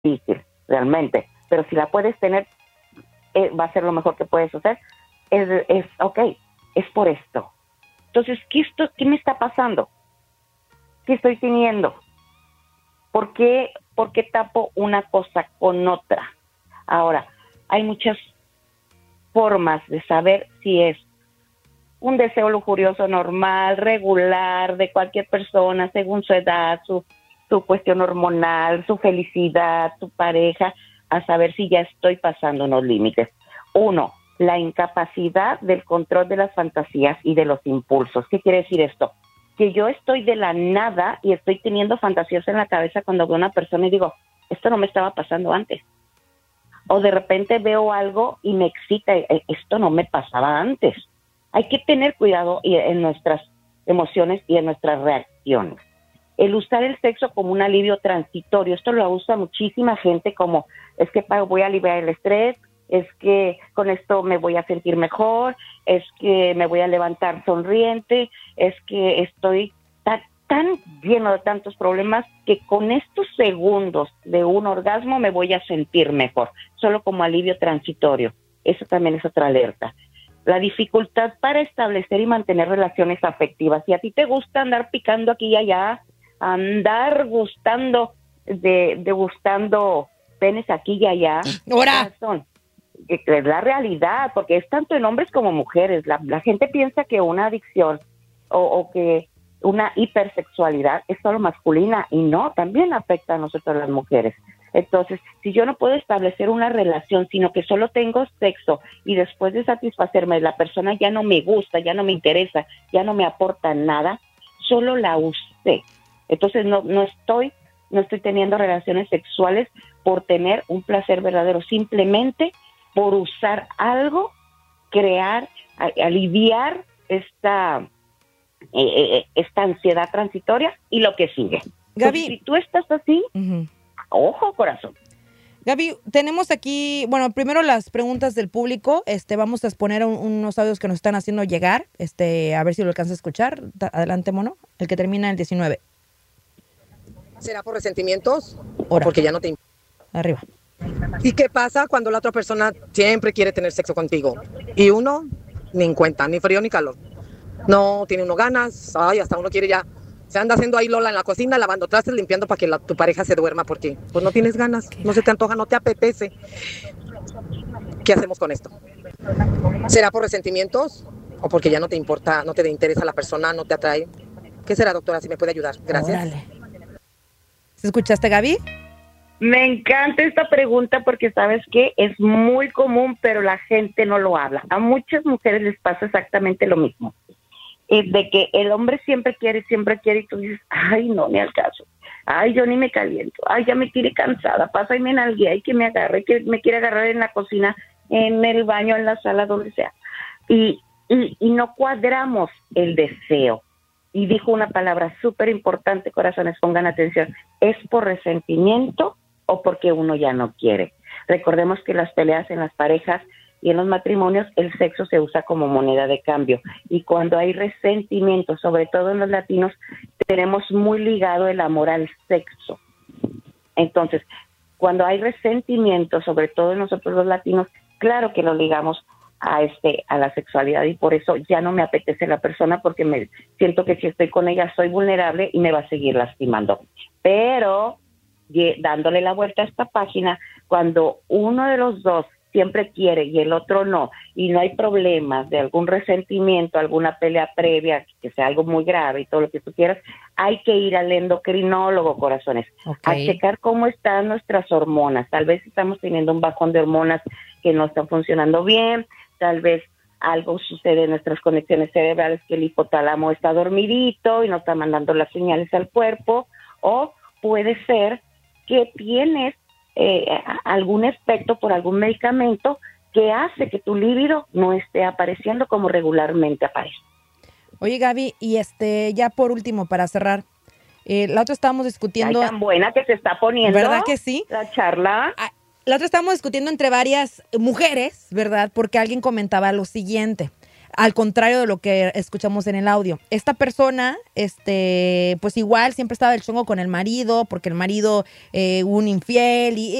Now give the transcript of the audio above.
difícil, realmente. Pero si la puedes tener, va a ser lo mejor que puedes hacer. Es ok, es por esto. Entonces, ¿qué me está pasando? ¿Qué estoy teniendo? ¿Por qué tapo una cosa con otra? Ahora, hay muchas formas de saber si es un deseo lujurioso normal, regular, de cualquier persona, según su edad, su cuestión hormonal, su felicidad, su pareja, a saber si ya estoy pasando unos límites. Uno, la incapacidad del control de las fantasías y de los impulsos. ¿Qué quiere decir esto? Que yo estoy de la nada y estoy teniendo fantasías en la cabeza cuando veo a una persona y digo, esto no me estaba pasando antes. O de repente veo algo y me excita, esto no me pasaba antes. Hay que tener cuidado en nuestras emociones y en nuestras reacciones. El usar el sexo como un alivio transitorio, esto lo usa muchísima gente como, es que voy a aliviar el estrés, es que con esto me voy a sentir mejor, es que me voy a levantar sonriente, es que estoy tan lleno de tantos problemas que con estos segundos de un orgasmo me voy a sentir mejor, solo como alivio transitorio. Eso también es otra alerta. La dificultad para establecer y mantener relaciones afectivas. Si a ti te gusta andar picando aquí y allá, andar gustando degustando penes aquí y allá, ¡Hora! Es la realidad, porque es tanto en hombres como mujeres. La gente piensa que una adicción o que una hipersexualidad es solo masculina, y no, también afecta a nosotros las mujeres. Entonces, si yo no puedo establecer una relación, sino que solo tengo sexo y después de satisfacerme, la persona ya no me gusta, ya no me interesa, ya no me aporta nada, solo la usé. Entonces, no estoy teniendo relaciones sexuales por tener un placer verdadero, simplemente por usar algo, crear, aliviar esta ansiedad transitoria y lo que sigue. Gaby, entonces, si tú estás así, ojo, corazón. Gaby, tenemos aquí, bueno, primero las preguntas del público. Vamos a exponer unos audios que nos están haciendo llegar. A ver si lo alcanzas a escuchar. Adelante, mono. El que termina en el 19. ¿Será por resentimientos? Ora. O porque ya no te importa. Arriba. ¿Y qué pasa cuando la otra persona siempre quiere tener sexo contigo? Y uno, ni en cuenta, ni frío ni calor. No tiene uno ganas, hasta uno quiere ya. Se anda haciendo ahí Lola en la cocina, lavando trastes, limpiando para que tu pareja se duerma, porque pues no tienes ganas, no se te antoja, no te apetece. ¿Qué hacemos con esto? ¿Será por resentimientos? ¿O porque ya no te importa, no te interesa la persona, no te atrae? ¿Qué será, doctora? Si me puede ayudar. Gracias. Órale. ¿Se escuchaste, Gaby? Me encanta esta pregunta porque sabes que es muy común, pero la gente no lo habla. A muchas mujeres les pasa exactamente lo mismo. De que el hombre siempre quiere y tú dices, ay, no me alcanzo. Ay, yo ni me caliento. Ay, ya me quiere cansada. Pasa y me nalguea y que me agarre, que me quiere agarrar en la cocina, en el baño, en la sala, donde sea. Y no cuadramos el deseo. Y dijo una palabra súper importante, corazones, pongan atención. ¿Es por resentimiento o porque uno ya no quiere? Recordemos que las peleas en las parejas y en los matrimonios, el sexo se usa como moneda de cambio. Y cuando hay resentimiento, sobre todo en los latinos, tenemos muy ligado el amor al sexo. Entonces, cuando hay resentimiento, sobre todo en nosotros los latinos, claro que lo ligamos a la sexualidad, y por eso ya no me apetece la persona, porque me siento que si estoy con ella soy vulnerable y me va a seguir lastimando. Pero dándole la vuelta a esta página, cuando uno de los dos siempre quiere y el otro no, y no hay problemas de algún resentimiento, alguna pelea previa, que sea algo muy grave y todo lo que tú quieras, hay que ir al endocrinólogo, corazones, a checar cómo están nuestras hormonas. Tal vez estamos teniendo un bajón de hormonas que no están funcionando bien, tal vez algo sucede en nuestras conexiones cerebrales, que el hipotálamo está dormidito y no está mandando las señales al cuerpo, o puede ser que tienes algún efecto por algún medicamento que hace que tu líbido no esté apareciendo como regularmente aparece. Oye, Gaby, y ya por último, para cerrar, la otra estábamos discutiendo... Ay, tan buena que se está poniendo. ¿Verdad que sí? La charla. La otra estábamos discutiendo entre varias mujeres, ¿verdad? Porque alguien comentaba lo siguiente. al contrario de lo que escuchamos en el audio. Esta persona, pues igual siempre estaba del chongo con el marido, porque el marido un infiel, y